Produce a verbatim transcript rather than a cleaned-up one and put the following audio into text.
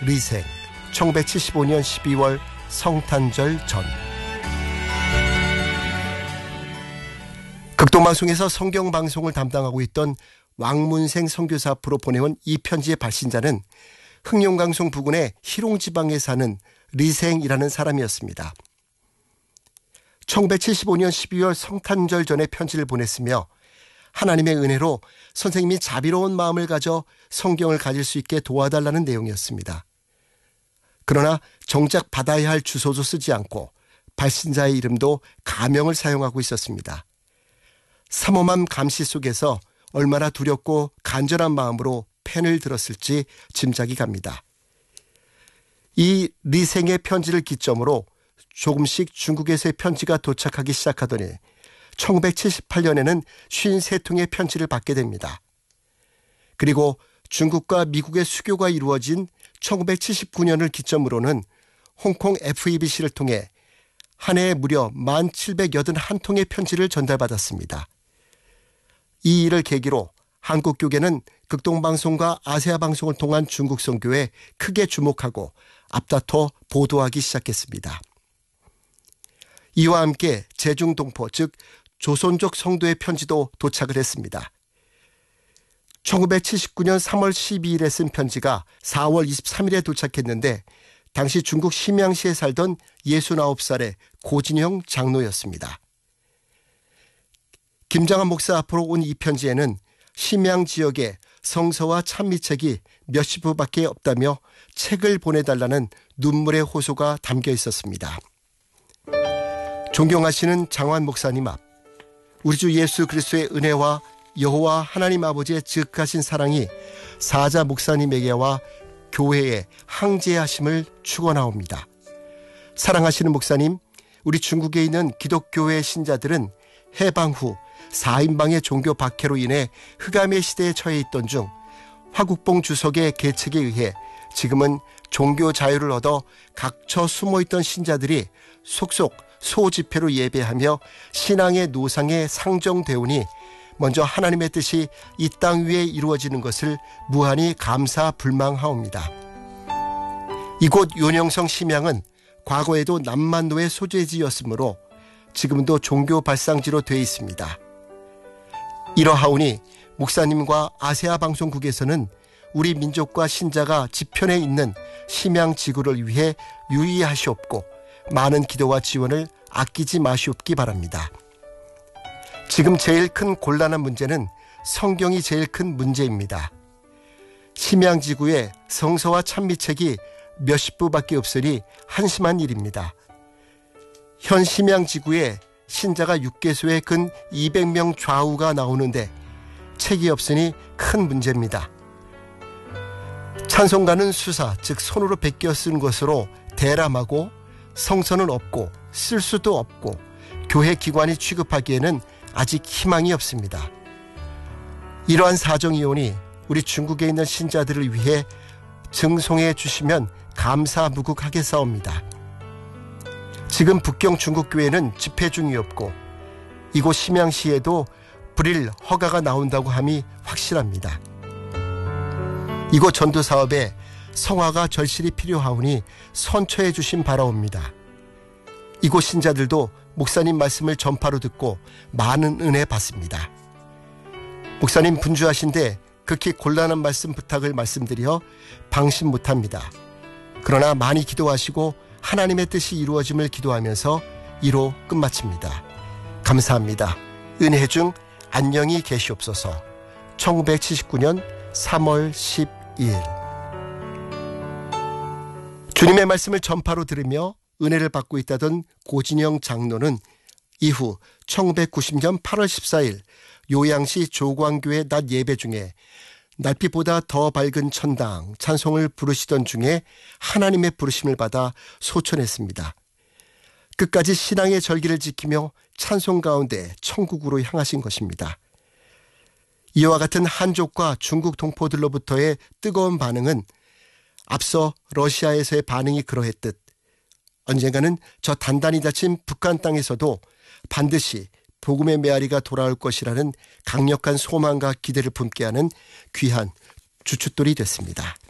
리생, 천구백칠십오 년 십이월 성탄절 전. 극동방송에서 성경방송을 담당하고 있던 왕문생 선교사 앞으로 보내온 이 편지의 발신자는 흑룡강송 부근의 희롱지방에 사는 리생이라는 사람이었습니다. 천구백칠십오 년 십이월 성탄절 전에 편지를 보냈으며 하나님의 은혜로 선생님이 자비로운 마음을 가져 성경을 가질 수 있게 도와달라는 내용이었습니다. 그러나 정작 받아야 할 주소도 쓰지 않고 발신자의 이름도 가명을 사용하고 있었습니다. 삼엄한 감시 속에서 얼마나 두렵고 간절한 마음으로 펜을 들었을지 짐작이 갑니다. 이 리생의 편지를 기점으로 조금씩 중국에서의 편지가 도착하기 시작하더니 천구백칠십팔 년에는 오십삼 통의 편지를 받게 됩니다. 그리고 중국과 미국의 수교가 이루어진 천구백칠십구 년을 기점으로는 홍콩 에프이비씨를 통해 한 해에 무려 만 칠백팔십일 통의 편지를 전달받았습니다. 이 일을 계기로 한국교계는 극동방송과 아세아방송을 통한 중국 선교에 크게 주목하고 앞다퉈 보도하기 시작했습니다. 이와 함께 제중동포, 즉 조선족 성도의 편지도 도착을 했습니다. 천구백칠십구 년 삼월 십이일에 쓴 편지가 사월 이십삼일에 도착했는데 당시 중국 심양시에 살던 예순아홉 살의 고진영 장로였습니다. 김장한 목사 앞으로 온 이 편지에는 심양 지역에 성서와 찬미책이 몇십 부밖에 없다며 책을 보내달라는 눈물의 호소가 담겨 있었습니다. 존경하시는 장환 목사님 앞, 우리 주 예수 그리스도의 은혜와 여호와 하나님 아버지의 지극하신 사랑이 사자 목사님에게와 교회에 항제하심을 축원하옵니다. 사랑하시는 목사님, 우리 중국에 있는 기독교회 신자들은 해방 후 사인방의 종교 박해로 인해 흑암의 시대에 처해 있던 중 화국봉 주석의 계책에 의해 지금은 종교 자유를 얻어 각처 숨어있던 신자들이 속속 소집회로 예배하며 신앙의 노상에 상정되오니 먼저 하나님의 뜻이 이 땅 위에 이루어지는 것을 무한히 감사 불망하옵니다. 이곳 윤영성 심양은 과거에도 남만노의 소재지였으므로 지금도 종교 발상지로 되어 있습니다. 이러하오니 목사님과 아세아 방송국에서는 우리 민족과 신자가 지편에 있는 심양 지구를 위해 유의하시옵고 많은 기도와 지원을 아끼지 마시옵기 바랍니다. 지금 제일 큰 곤란한 문제는 성경이 제일 큰 문제입니다. 심양 지구에 성서와 찬미책이 몇십 부밖에 없으니 한심한 일입니다. 현 심양 지구에 신자가 육개소에 근 이백 명 좌우가 나오는데 책이 없으니 큰 문제입니다. 찬송가는 수사, 즉 손으로 베껴 쓴 것으로 대람하고 성서는 없고 쓸 수도 없고 교회 기관이 취급하기에는 아직 희망이 없습니다. 이러한 사정이오니 우리 중국에 있는 신자들을 위해 증송해 주시면 감사무국하겠사옵니다. 지금 북경 중국교회는 집회 중이었고 이곳 심양시에도 불일 허가가 나온다고 함이 확실합니다. 이곳 전도사업에 성화가 절실히 필요하오니 선처해 주심 바라옵니다. 이곳 신자들도 목사님 말씀을 전파로 듣고 많은 은혜 받습니다. 목사님 분주하신데 극히 곤란한 말씀 부탁을 말씀드려 방심 못합니다. 그러나 많이 기도하시고 하나님의 뜻이 이루어짐을 기도하면서 이로 끝마칩니다. 감사합니다. 은혜 중 안녕히 계시옵소서. 천구백칠십구 년 삼월 십이일. 주님의 말씀을 전파로 들으며 은혜를 받고 있다던 고진영 장로는 이후 천구백구십 년 팔월 십사일 요양시 조광교회 낮 예배 중에 날빛보다 더 밝은 천당 찬송을 부르시던 중에 하나님의 부르심을 받아 소천했습니다. 끝까지 신앙의 절기를 지키며 찬송 가운데 천국으로 향하신 것입니다. 이와 같은 한족과 중국 동포들로부터의 뜨거운 반응은 앞서 러시아에서의 반응이 그러했듯 언젠가는 저 단단히 닫힌 북한 땅에서도 반드시 복음의 메아리가 돌아올 것이라는 강력한 소망과 기대를 품게 하는 귀한 주춧돌이 됐습니다.